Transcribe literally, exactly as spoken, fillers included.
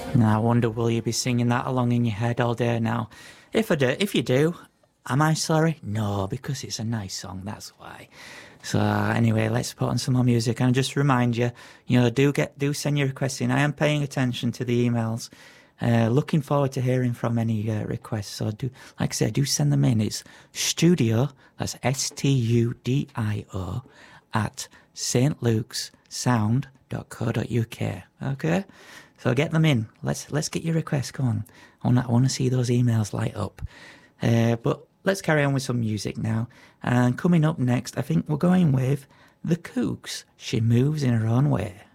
Now, I wonder, will you be singing that along in your head all day now? If I do, if you do, am I sorry? No, because it's a nice song, that's why. So uh, anyway, let's put on some more music and just remind you, you know, do get do send your requests in. I am paying attention to the emails. Uh, looking forward to hearing from any uh, requests. So do, like I said, do send them in. It's studio, that's S T U D I O, at st lukes sound dot co dot U K. Okay? So get them in. Let's let's get your requests. Come on. I want to I want to see those emails light up. Uh, but let's carry on with some music now. And coming up next, I think we're going with The Kooks. She Moves in Her Own Way.